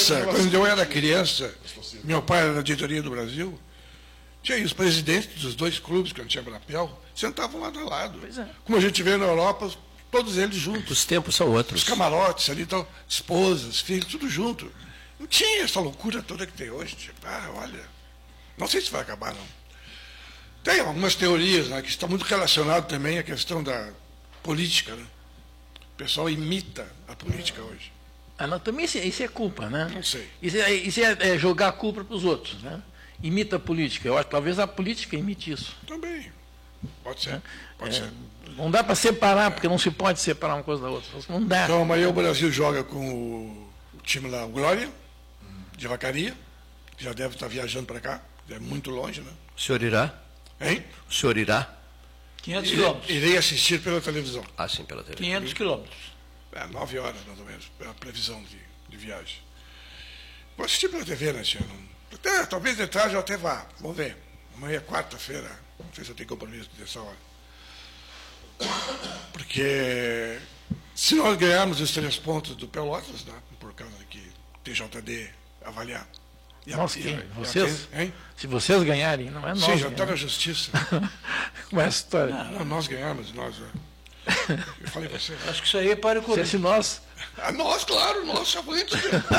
criança, meu pai era da diretoria do Brasil, tinha os presidentes dos dois clubes, quando tinha Brapel, sentavam lado a lado. Como a gente vê na Europa, todos eles juntos. Os tempos são outros. Os camarotes ali, então, esposas, filhos, tudo junto. Não tinha essa loucura toda que tem hoje. Tipo, olha, não sei se vai acabar, não. Tem algumas teorias, né, que estão muito relacionadas também à questão da política. Né? O pessoal imita a política hoje. Não, também isso é culpa, né? Não sei. Isso é jogar a culpa para os outros, né? Imita a política. Eu acho que talvez a política imite isso. Também. Pode ser. Pode ser. Não dá para separar, porque não se pode separar uma coisa da outra. Não dá. Então amanhã o Brasil joga com o time lá, o Glória, de Vacaria, que já deve estar viajando para cá, é muito longe, né? O senhor irá? Hein? O senhor irá? 500 quilômetros. Irei assistir pela televisão. Ah, sim, pela TV. 500 quilômetros. 9 horas, mais ou menos, a previsão de viagem. Vou assistir pela TV, né, tia? Até, talvez de tarde eu até vá. Vamos ver. Amanhã é quarta-feira. Não sei se eu tenho compromisso dessa hora. Porque se nós ganharmos os 3 pontos do Pelotas, né, por causa que TJD avaliar. Nossa, vocês? Se vocês ganharem, não é nós. Sim, já está na justiça. Como é a história? Não, nós ganhamos, nós. Eu falei para você. Acho que isso aí é para o Corinthians. Se nós. Nós, claro, nós chavantes.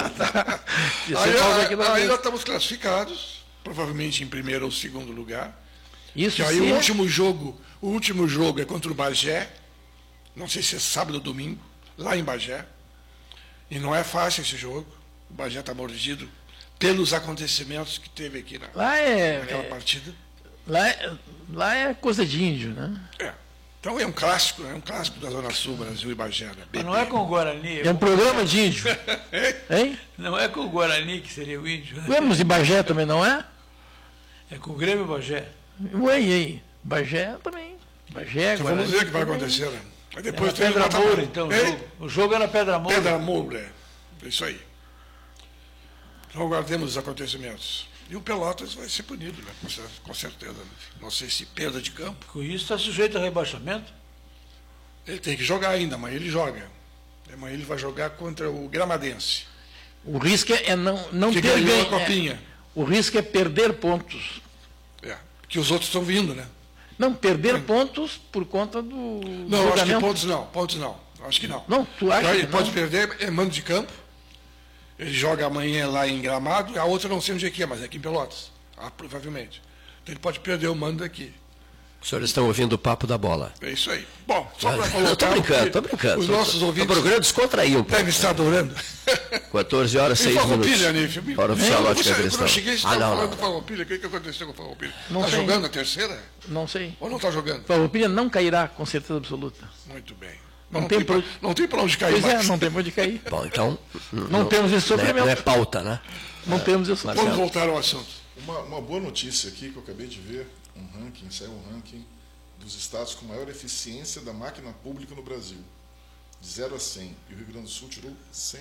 Aí nós estamos classificados, provavelmente em primeiro ou segundo lugar. Isso que aí o último jogo é contra o Bagé. Não sei se é sábado ou domingo, lá em Bagé. E não é fácil esse jogo. O Bagé está mordido pelos acontecimentos que teve aqui naquela partida. Lá é coisa de índio, né? Então é um clássico da Zona Sul, Brasil e Bagé. Né? Mas não é com o Guarani. É um programa de índio. Hein? Não é com o Guarani que seria o índio. Né? Mas e Bagé também não é? É com o Grêmio e Bagé. Ué, e aí? Bagé também. Bagé, então vamos ver o que vai acontecer, né? Aí depois tem Pedra Moura, então. O jogo é na Pedra Moura. Pedra Moura, é isso aí. Então aguardemos os acontecimentos. E o Pelotas vai ser punido, né? Com certeza. Né? Não sei se perda de campo. Com isso está sujeito a rebaixamento? Ele tem que jogar ainda, amanhã ele joga. Amanhã ele vai jogar contra o Gramadense. O risco é não que ter ganhou a copinha. O risco é perder pontos. Que os outros estão vindo, né? Não, perder pontos por conta do. Não, acho que pontos não. Acho que não. Não, tu acha? Ele pode perder mando de campo. Ele joga amanhã lá em Gramado, a outra não sei onde é que é, mas é aqui em Pelotas, provavelmente. Então ele pode perder o mando daqui. Os senhores estão ouvindo o papo da bola. É isso aí. Bom, só para colocar... Estou brincando. Os nossos ouvintes... O programa descontraiu um pouco. Deve estar adorando. 14 horas, 6 minutos. Farroupilha, Nif. Hora oficial Ótica Cristã. Quando eu cheguei, você estava falando do Farroupilha. O que aconteceu com o Farroupilha? Está jogando a terceira? Não sei. Ou não está jogando? Farroupilha não cairá, com certeza absoluta. Muito bem. Não tem para onde cair mais. Pois não tem para onde cair. Bom, então... Não temos esse sofrimento. Não é pauta, né? Não temos esse sofrimento. Vamos voltar ao assunto. Uma boa notícia aqui que eu acabei de ver, saiu um ranking dos estados com maior eficiência da máquina pública no Brasil. De 0 a 100. E o Rio Grande do Sul tirou 100.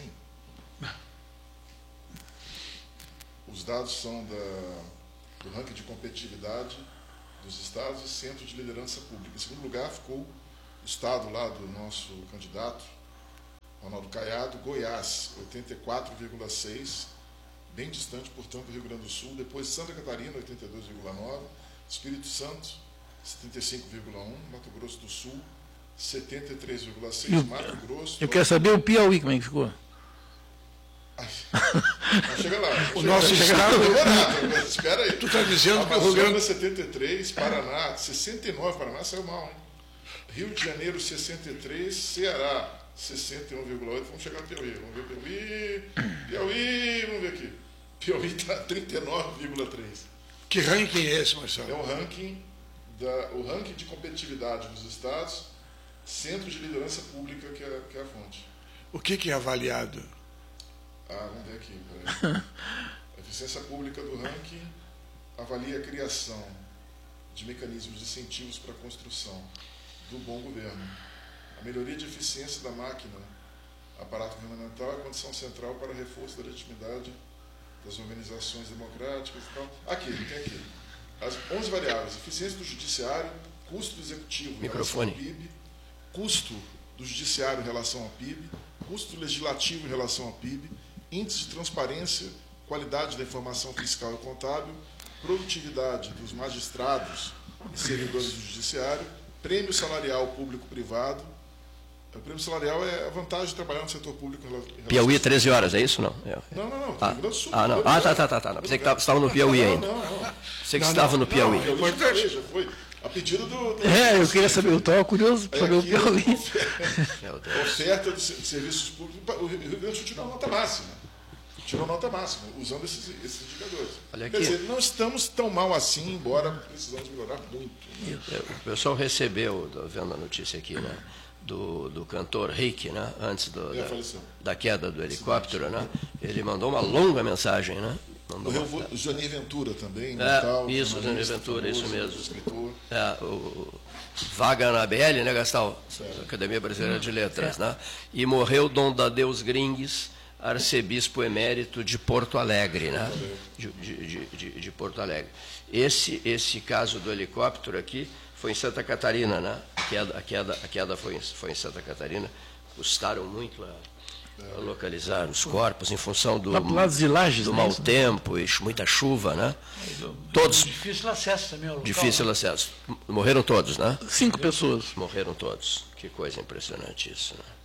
Os dados são do ranking de competitividade dos estados e centro de liderança pública. Em segundo lugar ficou o estado lá do nosso candidato, Ronaldo Caiado, Goiás, 84,6, bem distante, portanto, do Rio Grande do Sul. Depois Santa Catarina, 82,9, Espírito Santo, 75,1, Mato Grosso do Sul, 73,6, Mato Grosso... Eu quero saber o Piauí, como é que ficou? Chega lá. O nosso estado... Espera aí. Tu está dizendo que o Rio Grande... 73, Paraná, 69, Paraná saiu mal, hein? Rio de Janeiro, 63, Ceará, 61,8. Vamos chegar no Piauí. Vamos ver Piauí, vamos ver aqui. Piauí está 39,3. Que ranking é esse, Marcelo? É o ranking de competitividade dos estados, centro de liderança pública, que é a fonte. O que é avaliado? Vamos ver aqui. A eficiência pública do ranking avalia a criação de mecanismos de incentivos para a construção do bom governo. A melhoria de eficiência da máquina, aparato governamental, é a condição central para reforço da legitimidade das organizações democráticas e tal. Tem aqui. As 11 variáveis: eficiência do judiciário, custo do executivo em relação ao PIB, custo do judiciário em relação ao PIB, custo legislativo em relação ao PIB, índice de transparência, qualidade da informação fiscal e contábil, produtividade dos magistrados e servidores do judiciário, prêmio salarial público-privado. O prêmio salarial é a vantagem de trabalhar no setor público. Piauí, 13 horas, é isso? Não. Não. Rio Grande do Sul. Não. Tá. Pensei que estava no Piauí ainda. Pensei que estava no Piauí. Já foi. A pedido do... eu queria saber, eu estava curioso para saber o Piauí. A oferta de serviços públicos, o Rio Grande do Sul tirou a nota máxima. tirou nota máxima, usando esses indicadores. Olha aqui. Quer dizer, não estamos tão mal assim, embora precisamos melhorar muito. Né? O pessoal recebeu, vendo a notícia aqui, né, do cantor Rick, né, antes da queda do helicóptero, né, ele mandou uma longa mensagem, né? Morreu o Johnny Ventura também, Natal. Isso, o Johnny Ventura, isso mesmo. Escritor. Vaga na BL, né, Gastal? Academia Brasileira de Letras, né? E morreu Dom Dadeus Gringues, arcebispo emérito de Porto Alegre, né? De Porto Alegre. Esse caso do helicóptero aqui foi em Santa Catarina, né? A queda foi em Santa Catarina. Custaram muito a localizar os corpos em função do mau tempo e muita chuva, né? Todos. Difícil acesso também ao local. Difícil acesso. Morreram todos, né? 5 pessoas. Morreram todos. Que coisa impressionante isso, né?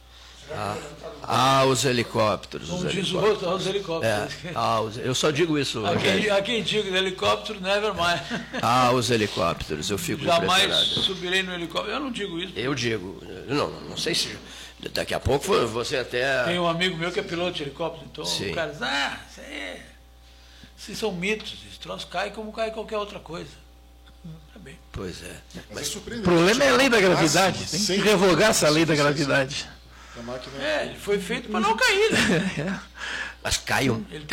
Os helicópteros. Como diz o outro, os helicópteros. Eu só digo isso. A quem digo de helicóptero, never mind. Os helicópteros, eu fico Jamais impressionado. subirei no helicóptero. Eu não digo isso. Eu digo. Não sei se... Daqui a pouco você até... Tem um amigo meu que é piloto de helicóptero, então Sim. o cara diz, isso aí... Esses são mitos, esse troço cai como cai qualquer outra coisa. Tá bem. Pois é. Mas O problema é a lei da gravidade. Tem que revogar essa lei da gravidade. Ele foi feito para não cair, né? Mas cai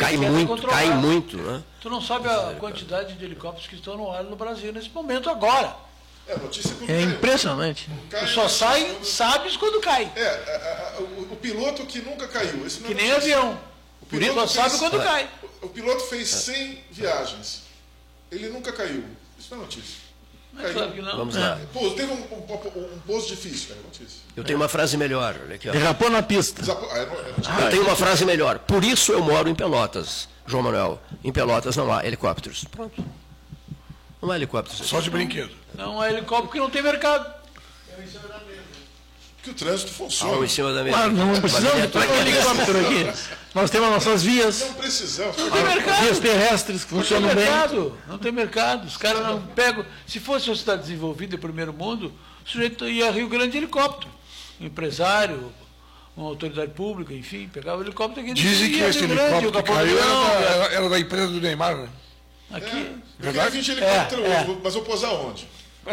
muito, né? Tu não sabe a quantidade de helicópteros que estão no ar no Brasil nesse momento agora. É impressionante. Tu só sabes quando cai. O piloto que nunca caiu. Esse não que nem avião. O piloto só sabe quando cai. O piloto fez 100 viagens. Ele nunca caiu. Isso não é notícia. Claro que não. Vamos lá. Teve um pouso difícil, é notícia. Eu tenho uma frase melhor. Olha aqui, ó. Derrapou na pista. Eu tenho uma frase melhor. Por isso eu moro em Pelotas, João Manuel. Em Pelotas não há helicópteros. Pronto. Não há helicópteros. Só de brinquedo. Não há helicóptero porque não tem mercado. Que o trânsito funciona. Em cima da mesa. Claro, não precisamos de helicóptero aqui. Nós temos nossas vias. Não precisamos. Não tem mercado. Vias terrestres que funcionam bem. Não tem mercado. Os caras não pegam. Se fosse uma cidade desenvolvida em primeiro mundo, o sujeito ia a Rio Grande de helicóptero. Um empresário, uma autoridade pública, enfim, pegava o helicóptero aqui. Dizem que esse helicóptero que caiu era da empresa do Neymar, né? Aqui. Eu quero 20 helicópteros, mas vou posar onde?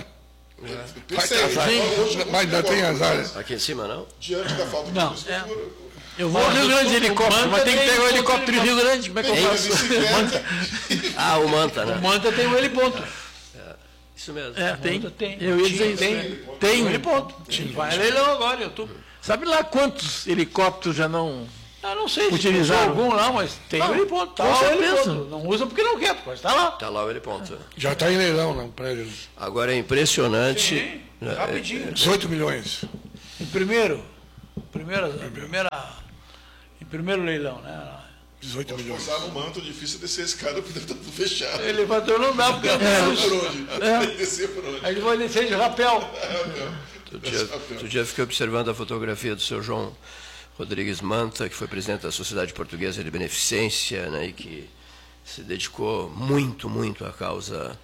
Mas ainda tem azar. Aqui em cima, não? Diante da falta de infraestrutura. Eu vou ao Rio Grande de helicóptero, mas tem que pegar o helicóptero em Rio Grande. Como é que eu faço? O Manta, né? O Manta tem um heliponto. Isso mesmo. Tem. Eu ia dizer isso. Tem um heliponto. Vai a leilão agora, eu tô... Sabe lá quantos helicópteros já não... não sei se utilizaram algum lá, mas tem o heliponto. Tá lá o heliponto. Não usa porque não quer, mas está lá. Está lá o heliponto. Já está em leilão no prédio. Agora é impressionante. Sim, rapidinho. 18 milhões. Em primeiro leilão, né? 18 milhões. Posar no manto, difícil descer a escada porque está tudo fechado. O elevador não dá, porque Descer por onde? Aí vai descer de rapel. Outro dia fiquei observando a fotografia do seu João Rodrigues Manta, que foi presidente da Sociedade Portuguesa de Beneficência, né, e que se dedicou muito à causa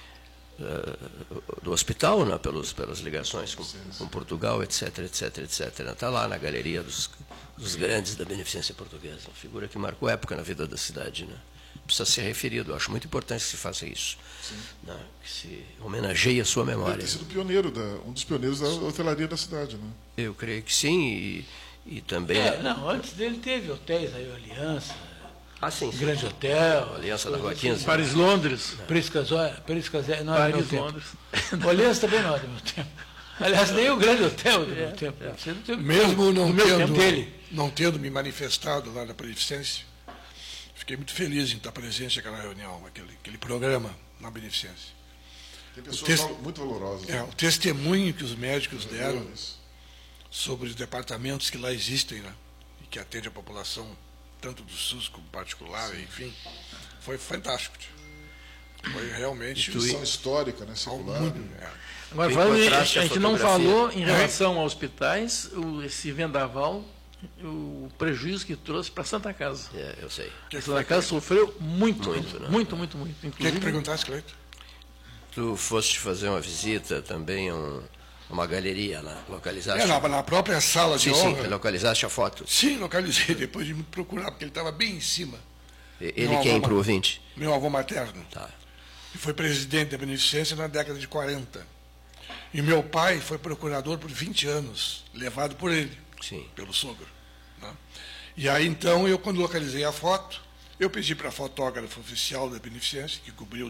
do hospital, né, pelas ligações com Portugal, etc. Está lá na galeria dos grandes da Beneficência Portuguesa, uma figura que marcou época na vida da cidade, né? Precisa ser referido, eu acho muito importante que se faça isso, né, que se homenageie a sua memória. Ele tem sido pioneiro, um dos pioneiros da hotelaria da cidade, né? Eu creio que sim, e também... Antes dele teve hotéis aí, Aliança, sim. Grande Hotel, Aliança da Rua 15. Paris, Londres. Priscasé, não é do meu tempo. Londres. O Aliança também não é do meu tempo. Aliás, nem o Grande Hotel do meu tempo. Mesmo não tendo me manifestado lá na Beneficência, fiquei muito feliz em estar presente naquela reunião, aquele programa na Beneficência. Tem pessoas muito valorosas. O testemunho que os médicos deram sobre os departamentos que lá existem, né, e que atendem a população, tanto do SUS como particular, enfim, foi fantástico. Foi realmente... Instituição histórica, né, secular. Agora, a gente não falou em relação a hospitais, esse vendaval, o prejuízo que trouxe para a Santa Casa. Eu sei. A Santa Casa sofreu muito. Quer que perguntasse, Cleito? Tu foste fazer uma visita também a Uma galeria lá, localizaste? Na própria sala de honra. Sim, localizaste a foto? Sim, localizei, depois de me procurar, porque ele estava bem em cima. Ele quem para o ouvinte? Meu avô materno. Tá. E foi presidente da Beneficência na década de 40. E meu pai foi procurador por 20 anos, levado por ele, sim, pelo sogro. Né? E aí, então, eu, quando localizei a foto, eu pedi para a fotógrafa oficial da Beneficência, que cobriu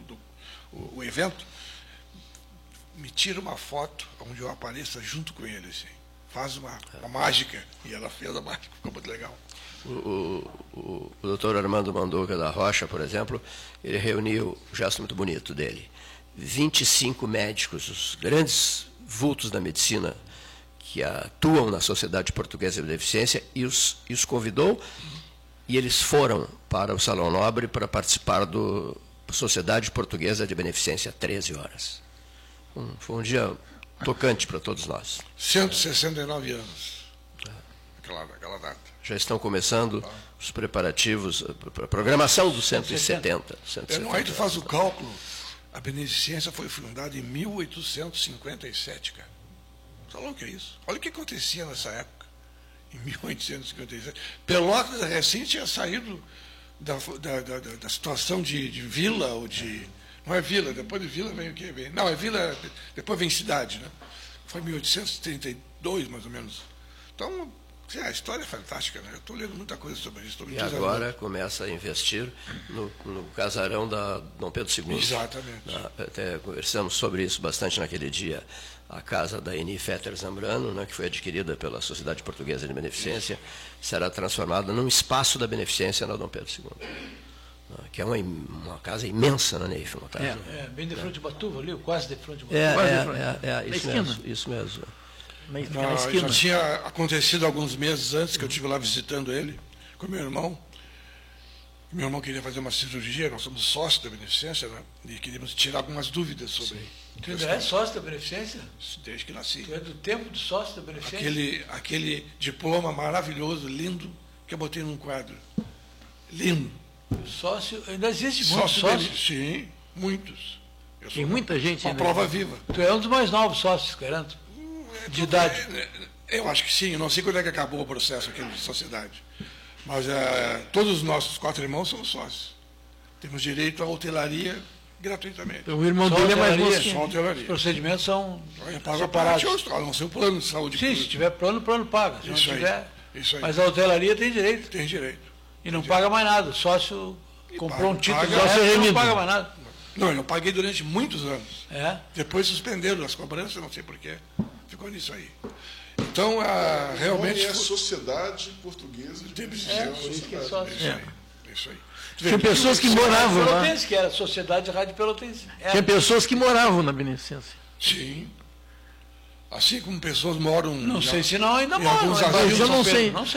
o evento, me tira uma foto onde eu apareça junto com ele, assim. Faz uma mágica. E ela fez a mágica, ficou muito legal. O doutor Armando Manduca da Rocha, por exemplo, ele reuniu, um gesto muito bonito dele, 25 médicos, os grandes vultos da medicina que atuam na Sociedade Portuguesa de Beneficência, e os convidou, e eles foram para o Salão Nobre para participar da Sociedade Portuguesa de Beneficência, 13 horas. Foi um dia tocante para todos nós. 169 anos, aquela data. Já estão começando os preparativos, a programação dos 170. Aí tu faz o cálculo, a Beneficência foi fundada em 1857, cara. Sabe o que é isso? Olha o que acontecia nessa época, em 1857. Pelotas recém tinha saído da situação de vila, ou de... Não é vila, depois de vila vem o quê? Não, é vila, depois vem cidade, né? Foi em 1832, mais ou menos. Então, a história é fantástica, né? Eu estou lendo muita coisa sobre isso. E agora começa a investir no casarão da Dom Pedro II. Exatamente. Até conversamos sobre isso bastante naquele dia. A casa da Eni Fetter Zambrano, né, que foi adquirida pela Sociedade Portuguesa de Beneficência, será transformada num espaço da Beneficência na Dom Pedro II. Que é uma casa imensa, né, Neif? Bem de frente de Batuva, ali, quase de frente de Batuva. Isso mesmo. Já tinha acontecido alguns meses antes que eu estive lá visitando ele com meu irmão. Meu irmão queria fazer uma cirurgia, nós somos sócios da Beneficência, né? E queríamos tirar algumas dúvidas sobre. Tu ainda é sócio da Beneficência? Desde que nasci. Tu é do tempo do sócio da Beneficência? Aquele diploma maravilhoso, lindo, que eu botei num quadro. Lindo. O sócio, ainda existe muitos sócios? Sim, muitos. Tem muita gente. Uma prova viva. Tu é um dos mais novos sócios, garanto. De idade. Eu acho que sim, eu não sei quando é que acabou o processo aqui de sociedade. Mas todos os nossos 4 irmãos somos sócios. Temos direito à hotelaria gratuitamente. O irmão dele é mais moço. Só hotelaria. Os procedimentos são separados. A não ser o plano de saúde. Sim, se tiver plano, o plano paga. Se isso não tiver, isso aí. Mas a hotelaria tem direito. Tem direito. E não paga mais nada. O sócio comprou um título de sócio e não paga mais nada. Não, eu não paguei durante muitos anos. Depois suspenderam as cobranças, não sei porquê. Ficou nisso aí. Então, realmente... É a Sociedade Portuguesa de Beneficência. Isso aí. Tinha pessoas que moravam lá. Pelotense, que era a Sociedade Rádio Pelotense. Tinha pessoas que moravam na Beneficência. Sim. Assim como pessoas moram... Não sei se não ainda moram. Eu não sei.